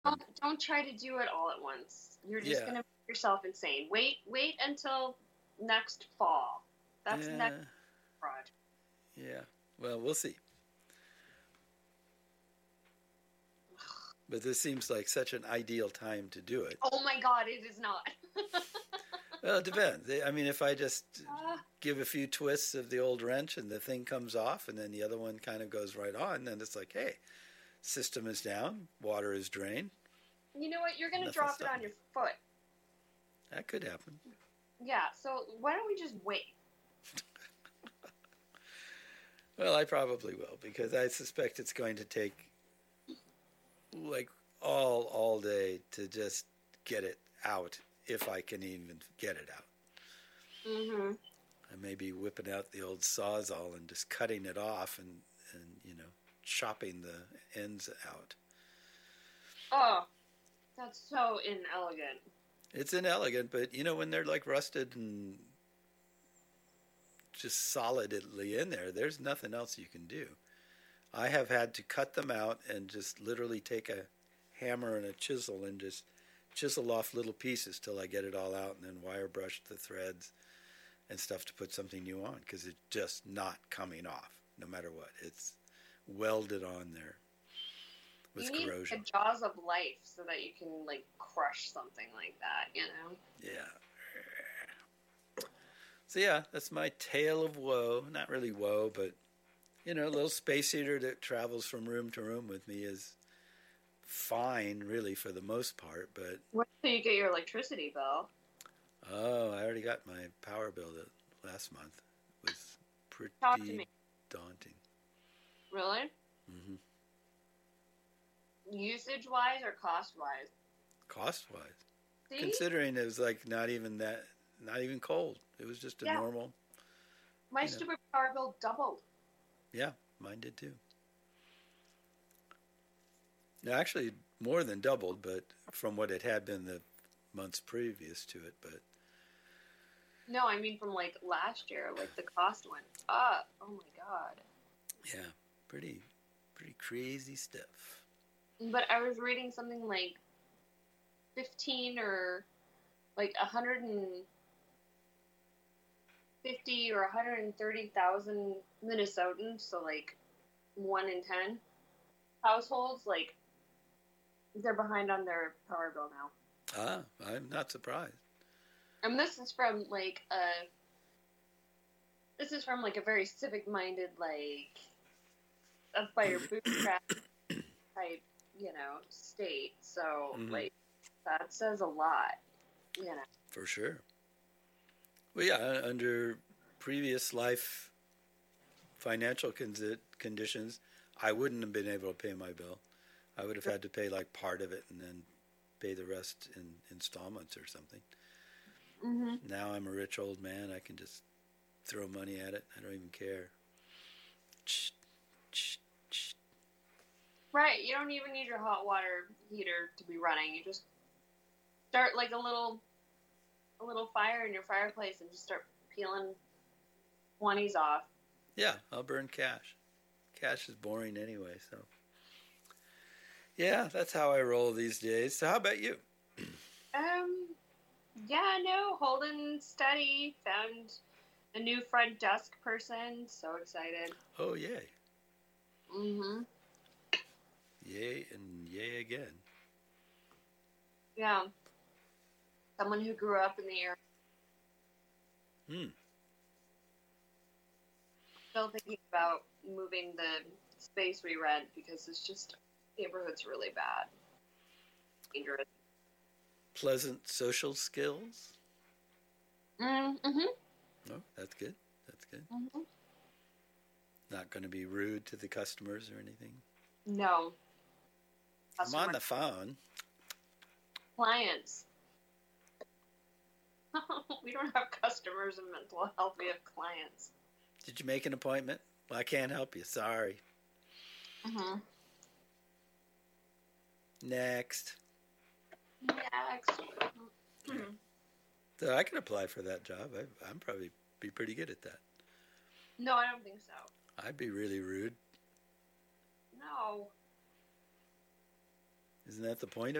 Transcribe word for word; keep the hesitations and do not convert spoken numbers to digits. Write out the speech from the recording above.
Don't, don't try to do it all at once. You're just Yeah, going to make yourself insane. Wait, wait until next fall. That's next yeah, project. yeah. Well, we'll see. But this seems like such an ideal time to do it. Oh my God, it is not. Well, it depends. I mean, if I just uh, give a few twists of the old wrench and the thing comes off, and then the other one kind of goes right on, then it's like, hey, system is down, water is drained, you know what? You're going to nothing drop it on stopping me. your foot. That could happen. Yeah, so why don't we just wait? Well, I probably will because I suspect it's going to take like all all day to just get it out if I can even get it out. Mm-hmm. I may be whipping out the old sawzall and just cutting it off and and you know chopping the ends out. Oh, that's so inelegant. It's inelegant, but you know when they're like rusted and just solidly in there, there's nothing else you can do. I have had to cut them out and just literally take a hammer and a chisel and just chisel off little pieces till I get it all out and then wire brush the threads and stuff to put something new on because it's just not coming off no matter what. It's welded on there with You need the corrosion. jaws of life so that you can like crush something like that, you know? Yeah. So yeah, that's my tale of woe. Not really woe, but you know, a little space heater that travels from room to room with me is fine, really, for the most part. But Wait till you get your electricity bill. oh, I already got my power bill that last month. It was Talk to pretty me. daunting. Really? Hmm. Usage wise or cost wise? Cost wise, See? considering it was like not even that, not even cold. It was just a Yeah. normal. My You know, stupid power bill doubled. yeah, mine did too. No, actually, more than doubled, but from what it had been the months previous to it. But No, I mean from like last year, like the cost went up. Oh my God. yeah, pretty, pretty crazy stuff. But I was reading something like fifteen or like one hundred fifty or one hundred thirty thousand Minnesotans, so like one in ten households, like they're behind on their power bill now. Ah, I'm not surprised. And this is from like a this is from like a very civic minded like up by your bootstrap type, you know, state. So Mm-hmm. like that says a lot, you know. For sure. Well, yeah, under previous life financial con- conditions, I wouldn't have been able to pay my bill. I would have had to pay like part of it and then pay the rest in installments or something. Mm-hmm. Now I'm a rich old man. I can just throw money at it. I don't even care. Right, you don't even need your hot water heater to be running. You just start like a little a little fire in your fireplace and just start peeling twenties off. Yeah, I'll burn cash. Cash is boring anyway, so. Yeah, that's how I roll these days. So how about you? Um, yeah, no, holding steady. Found a new front desk person. So excited. Oh, yay. Mm-hmm. Yay and yay again. Yeah. Someone who grew up in the area. Hmm. Still thinking about moving the space we rent because it's just neighborhood's really bad. Dangerous. Pleasant social skills. Mm-hmm. Oh, that's good. That's good. Mm-hmm. Not going to be rude to the customers or anything. No. I'm on the phone. Clients. We don't have customers in mental health. We have clients. Did you make an appointment? Well, I can't help you. Sorry. Mm-hmm. Next. Next. Yeah. So I could apply for that job. I, I'm probably be pretty good at that. No, I don't think so. I'd be really rude. No. Isn't that the point of